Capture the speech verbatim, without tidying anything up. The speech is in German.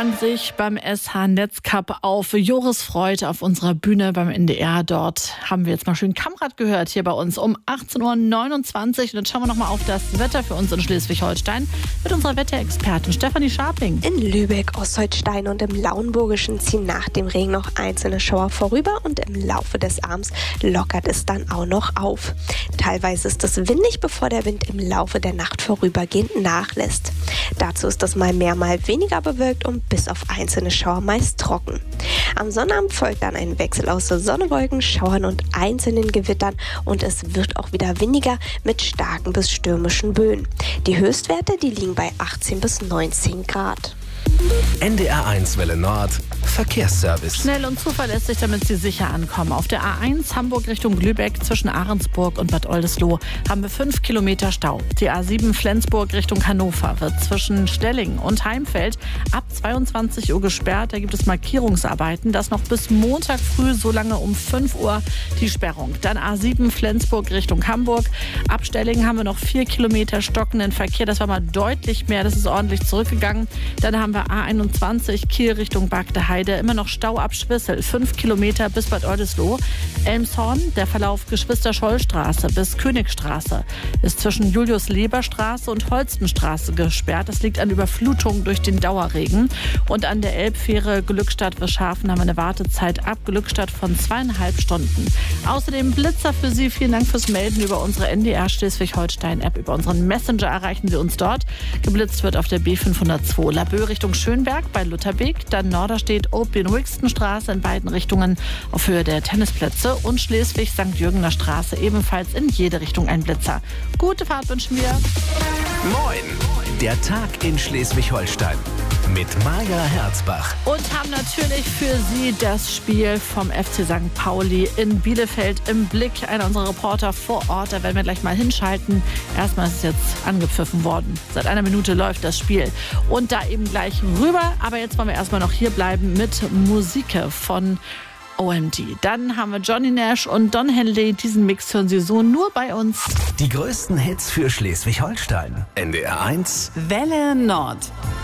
man sich beim S H Netzcup auf Joris Freud auf unserer Bühne beim N D R. Dort haben wir jetzt mal schön Kammrad gehört hier bei uns um achtzehn Uhr neunundzwanzig. Und dann schauen wir noch mal auf das Wetter für uns in Schleswig-Holstein mit unserer Wetterexpertin Stefanie Scharping. In Lübeck, Ostholstein und im Lauenburgischen ziehen nach dem Regen noch einzelne Schauer vorüber und im Laufe des Abends lockert es dann auch noch auf. Teilweise ist es windig, bevor der Wind im Laufe der Nacht vorübergehend nachlässt. Dazu ist es mal mehr, mal weniger bewölkt und bis auf einzelne Schauer meist trocken. Am Sonnabend folgt dann ein Wechsel aus Sonne, Wolken, Schauern und einzelnen Gewittern und es wird auch wieder windiger mit starken bis stürmischen Böen. Die Höchstwerte, die liegen bei achtzehn bis neunzehn Grad. N D R eins Welle Nord Verkehrsservice. Schnell und zuverlässig, damit Sie sicher ankommen. Auf der A eins Hamburg Richtung Lübeck zwischen Ahrensburg und Bad Oldesloe haben wir fünf Kilometer Stau. Die A sieben Flensburg Richtung Hannover wird zwischen Stellingen und Heimfeld ab zweiundzwanzig Uhr gesperrt. Da gibt es Markierungsarbeiten. Das noch bis Montag früh, so lange um fünf Uhr die Sperrung. Dann A sieben Flensburg Richtung Hamburg. Ab Stellingen haben wir noch vier Kilometer stockenden Verkehr. Das war mal deutlich mehr. Das ist ordentlich zurückgegangen. Dann haben wir A einundzwanzig Kiel Richtung Bagdeheide. Immer noch Stau ab Schwissel, fünf Kilometer bis Bad Oldesloe. Elmshorn, der Verlauf Geschwister-Scholl-Straße bis Königstraße ist zwischen Julius-Leber-Straße und Holstenstraße gesperrt. Das liegt an Überflutung durch den Dauerregen. Und an der Elbfähre Glückstadt-Wischhafen haben wir eine Wartezeit ab Glückstadt von zweieinhalb Stunden. Außerdem Blitzer für Sie. Vielen Dank fürs Melden über unsere N D R Schleswig-Holstein-App. Über unseren Messenger erreichen Sie uns dort. Geblitzt wird auf der B fünfhundertzwei Laboe Richtung Schönberg bei Lutherbeek. Dann Norderstedt Opien-Wixten-Straße in beiden Richtungen auf Höhe der Tennisplätze und Schleswig-Sankt Jürgener Straße ebenfalls in jede Richtung ein Blitzer. Gute Fahrt wünschen wir. Moin, der Tag in Schleswig-Holstein mit Maja Herzbach. Und haben natürlich für Sie das Spiel vom F C Sankt Pauli in Bielefeld im Blick. Einer unserer Reporter vor Ort, da werden wir gleich mal hinschalten. Erstmal ist es jetzt angepfiffen worden. Seit einer Minute läuft das Spiel. Und da eben gleich rüber. Aber jetzt wollen wir erstmal noch hier bleiben mit Musik von O M D. Dann haben wir Johnny Nash und Don Henley. Diesen Mix hören Sie so nur bei uns. Die größten Hits für Schleswig-Holstein. N D R eins Welle Nord.